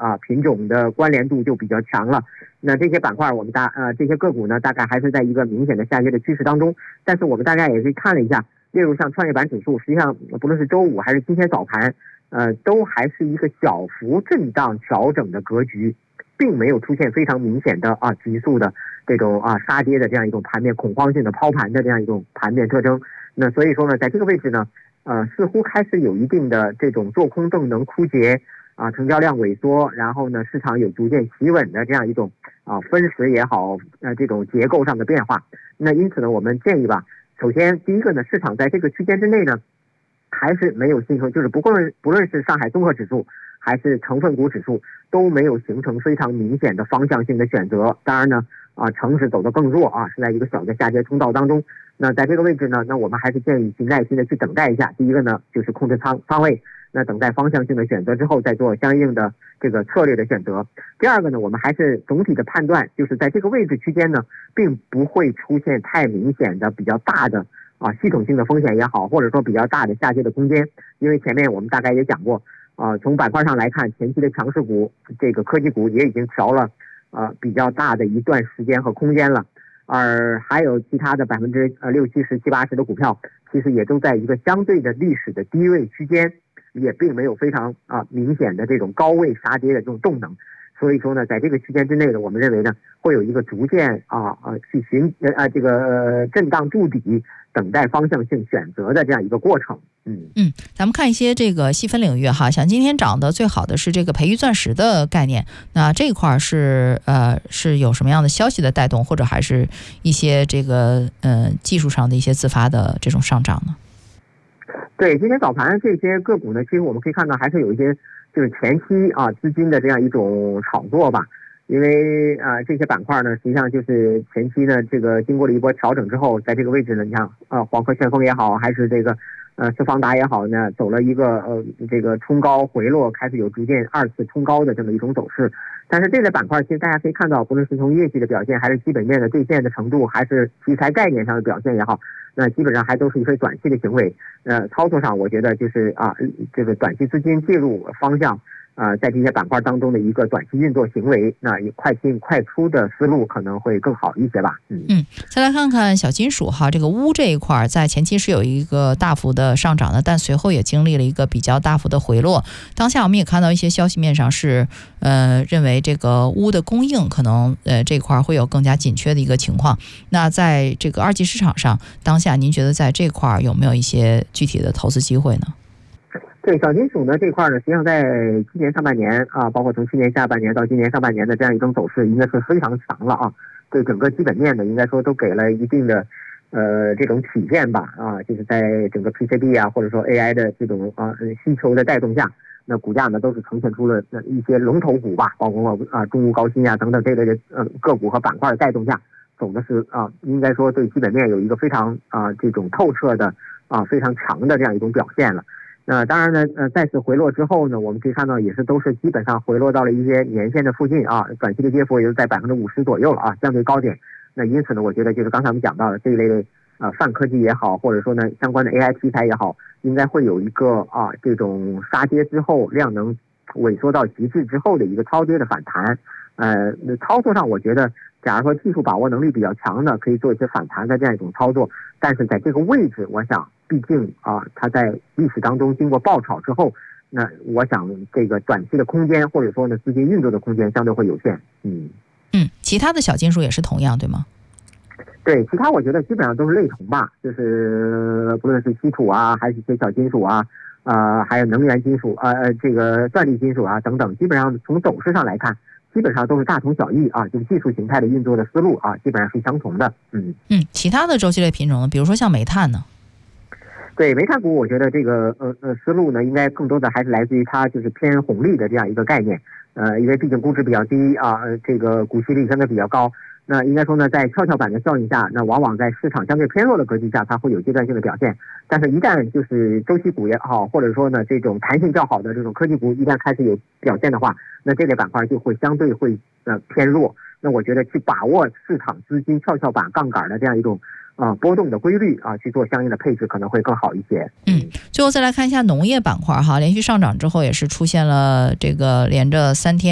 品种的关联度就比较强了。那这些板块我们这些个股呢，大概还是在一个明显的下跌的趋势当中。但是我们大概也是看了一下，例如像创业板指数，实际上不论是周五还是今天早盘，都还是一个小幅震荡调整的格局，并没有出现非常明显的急速的这种杀跌的这样一种盘面，恐慌性的抛盘的这样一种盘面特征。那所以说呢，在这个位置呢，似乎开始有一定的这种做空动能枯竭成交量萎缩，然后呢，市场有逐渐企稳的这样一种分时也好，这种结构上的变化。那因此呢，我们建议吧，首先第一个呢，市场在这个区间之内呢，还是没有形成，就是不论是上海综合指数还是成分股指数都没有形成非常明显的方向性的选择。当然呢，成指走得更弱是在一个小的下跌通道当中。那在这个位置呢，那我们还是建议去耐心的去等待一下。第一个呢，就是控制仓位，那等待方向性的选择之后，再做相应的这个策略的选择。第二个呢，我们还是总体的判断，就是在这个位置区间呢，并不会出现太明显的比较大的系统性的风险也好，或者说比较大的下跌的空间。因为前面我们大概也讲过，从板块上来看，前期的强势股，这个科技股也已经调了比较大的一段时间和空间了。而还有其他的60%、70%、70%、80%的股票，其实也都在一个相对的历史的低位区间，也并没有非常明显的这种高位杀跌的这种动能。所以说呢，在这个区间之内呢，我们认为呢，会有一个逐渐去震荡筑底，等待方向性选择的这样一个过程。 咱们看一些这个细分领域哈，像今天涨得最好的是这个培育钻石的概念，那这一块是有什么样的消息的带动，或者还是一些这个技术上的一些自发的这种上涨呢？ 对，今天早盘这些个股呢，其实我们可以看到还是有一些就是前期资金的这样一种炒作吧。因为这些板块呢，实际上就是前期呢，这个经过了一波调整之后，在这个位置呢，你看黄科旋风也好，还是这个斯方达也好呢，走了一个这个冲高回落，开始有逐渐二次冲高的这么一种走势。但是这类板块其实大家可以看到，不论是从业绩的表现，还是基本面的兑现的程度，还是题材概念上的表现也好，那基本上还都是一些短期的行为。操作上我觉得就是这个短期资金介入方向在这些板块当中的一个短期运作行为，那以快进快出的思路可能会更好一些吧。 再来看看小金属哈，这个钨这一块在前期是有一个大幅的上涨的，但随后也经历了一个比较大幅的回落。当下我们也看到一些消息面上是认为这个钨的供应可能这块会有更加紧缺的一个情况。那在这个二级市场上，当下您觉得在这块有没有一些具体的投资机会呢？ 对，小金属呢这块呢，实际上在今年上半年包括从去年下半年到今年上半年的这样一种走势，应该是非常强了对整个基本面呢，应该说都给了一定的这种体现吧就是在整个 PCB 或者说 AI 的这种需求的带动下，那股价呢都是呈现出了一些龙头股吧，包括中钨高新等等这类的个股和板块的带动下，走的是应该说对基本面有一个非常这种透彻的非常强的这样一种表现了。那当然呢，再次回落之后呢，我们可以看到也是都是基本上回落到了一些年线的附近短期的跌幅也是在50%左右了相对高点。那因此呢，我觉得就是刚才我们讲到的这一类的泛科技也好，或者说呢相关的 AI 题材也好，应该会有一个这种杀跌之后量能萎缩到极致之后的一个超跌的反弹。操作上我觉得，假如说技术把握能力比较强的，可以做一些反弹的这样一种操作。但是在这个位置，我想毕竟它在历史当中经过爆炒之后，那我想这个短期的空间或者说呢资金运作的空间相对会有限。 其他的小金属也是同样对吗？ 对，其他我觉得基本上都是类同吧，就是不论是稀土还是一些小金属还有能源金属这个钻力金属等等，基本上从走势上来看，基本上都是大同小异就是技术形态的运作的思路基本上是相同的。 其他的周期类品种呢，比如说像煤炭呢？ 对，煤炭股我觉得这个思路呢，应该更多的还是来自于它就是偏红利的这样一个概念。因为毕竟估值比较低这个股息率相对比较高。那应该说呢，在跷跷板的效应下，那往往在市场相对偏弱的格局下，它会有阶段性的表现。但是，一旦就是周期股也好，或者说呢这种弹性较好的这种科技股，一旦开始有表现的话，那这类板块就会相对会偏弱。那我觉得去把握市场资金跷跷板杠杆的这样一种波动的规律去做相应的配置可能会更好一些。 最后再来看一下农业板块哈，连续上涨之后也是出现了这个连着3天